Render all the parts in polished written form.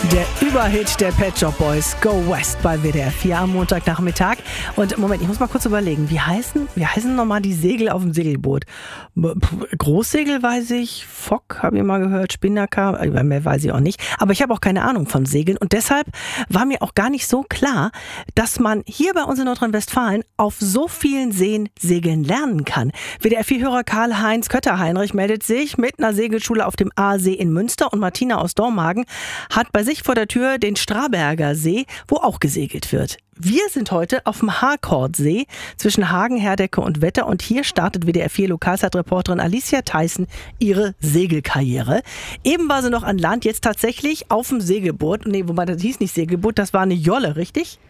Der Überhit der Pet Shop Boys, Go West bei WDR 4 am Montagnachmittag. Und Moment, ich muss mal kurz überlegen, wie heißen nochmal die Segel auf dem Segelboot? Großsegel weiß ich, Fock habe ich mal gehört, Spinnaker, mehr weiß ich auch nicht. Aber ich habe auch keine Ahnung von Segeln und deshalb war mir auch gar nicht so klar, dass man hier bei uns in Nordrhein-Westfalen auf so vielen Seen segeln lernen kann. WDR 4-Hörer Karl-Heinz Kötter-Heinrich meldet sich mit einer Segelschule auf dem Aasee in Münster und Martina aus Dormagen hat bei sich vor der Tür den Straberger See, wo auch gesegelt wird. Wir sind heute auf dem Harkordsee zwischen Hagen, Herdecke und Wetter und hier startet WDR 4 Lokalzeitreporterin Alicia Theissen ihre Segelkarriere. Eben war sie noch an Land, jetzt tatsächlich auf dem Segelboot. Nee, wobei das hieß nicht Segelboot, das war eine Jolle, richtig?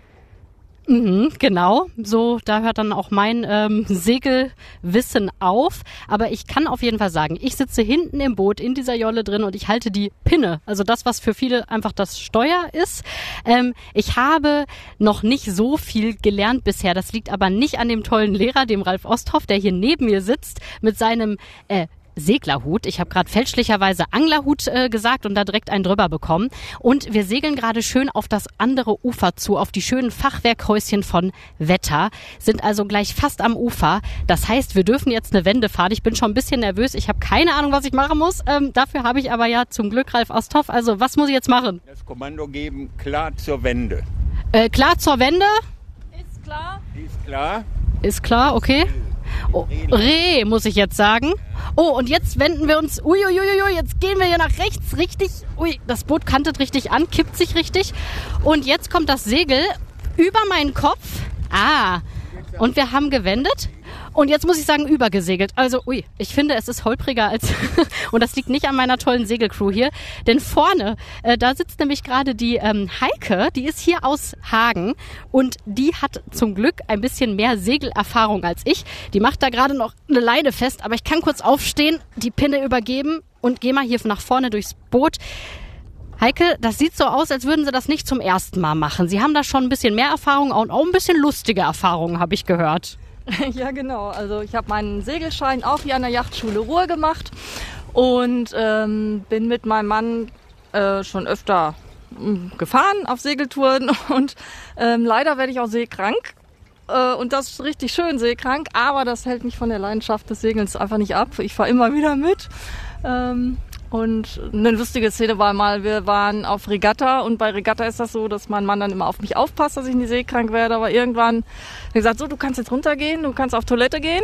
Genau, so da hört dann auch mein Segelwissen auf. Aber ich kann auf jeden Fall sagen, ich sitze hinten im Boot in dieser Jolle drin und ich halte die Pinne. Also das, was für viele einfach das Steuer ist. Ich habe noch nicht so viel gelernt bisher. Das liegt aber nicht an dem tollen Lehrer, dem Ralf Osthoff, der hier neben mir sitzt mit seinem Seglerhut. Ich habe gerade fälschlicherweise Anglerhut gesagt und da direkt einen drüber bekommen. Und wir segeln gerade schön auf das andere Ufer zu, auf die schönen Fachwerkhäuschen von Wetter, sind also gleich fast am Ufer. Das heißt, wir dürfen jetzt eine Wende fahren. Ich bin schon ein bisschen nervös. Ich habe keine Ahnung, was ich machen muss. Dafür habe ich aber ja zum Glück Ralf Osthoff. Also, was muss ich jetzt machen? Das Kommando geben, klar zur Wende. Klar zur Wende? Ist klar. Ist klar. Ist klar, okay. Oh, Reh, muss ich jetzt sagen. Oh, und jetzt wenden wir uns, uiuiui, jetzt gehen wir hier nach rechts, richtig, ui, das Boot kantet richtig an, kippt sich richtig. Und jetzt kommt das Segel über meinen Kopf. Und wir haben gewendet. Und jetzt muss ich sagen, übergesegelt. Also, ich finde, es ist holpriger als... Und das liegt nicht an meiner tollen Segelcrew hier. Denn vorne, da sitzt nämlich gerade die Heike, die ist hier aus Hagen. Und die hat zum Glück ein bisschen mehr Segelerfahrung als ich. Die macht da gerade noch eine Leine fest. Aber ich kann kurz aufstehen, die Pinne übergeben und gehe mal hier nach vorne durchs Boot. Heike, das sieht so aus, als würden Sie das nicht zum ersten Mal machen. Sie haben da schon ein bisschen mehr Erfahrung und auch ein bisschen lustige Erfahrungen, habe ich gehört. Ja, genau. Also ich habe meinen Segelschein auch hier an der Yachtschule Ruhr gemacht und bin mit meinem Mann schon öfter gefahren auf Segeltouren und leider werde ich auch seekrank. Und das ist richtig schön seekrank, aber das hält mich von der Leidenschaft des Segelns einfach nicht ab. Ich fahre immer wieder mit. Und eine lustige Szene war mal, wir waren auf Regatta und bei Regatta ist das so, dass mein Mann dann immer auf mich aufpasst, dass ich nicht seekrank werde. Aber irgendwann hat er gesagt, so, du kannst jetzt runtergehen, du kannst auf Toilette gehen.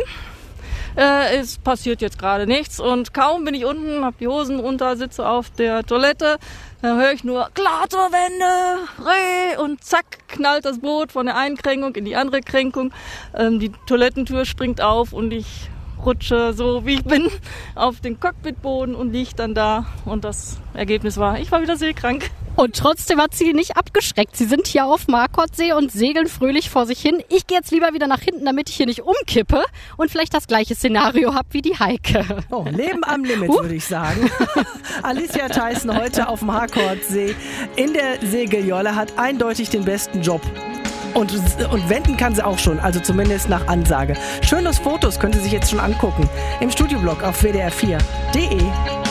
Es passiert jetzt gerade nichts und kaum bin ich unten, hab die Hosen runter, sitze auf der Toilette, dann höre ich nur klar zur Wende, Reh und zack, knallt das Boot von der einen Kränkung in die andere Kränkung. Die Toilettentür springt auf und ich rutsche, so wie ich bin, auf den Cockpitboden und liege dann da. Und das Ergebnis war, ich war wieder seekrank. Und trotzdem hat sie nicht abgeschreckt. Sie sind hier auf dem Harkordsee und segeln fröhlich vor sich hin. Ich gehe jetzt lieber wieder nach hinten, damit ich hier nicht umkippe und vielleicht das gleiche Szenario habe wie die Heike. Oh, Leben am Limit, würde ich sagen. Alicia Theissen heute auf dem Harkordsee in der Segeljolle hat eindeutig den besten Job. Und wenden kann sie auch schon, also zumindest nach Ansage. Schönes Fotos können Sie sich jetzt schon angucken. Im Studioblog auf wdr4.de.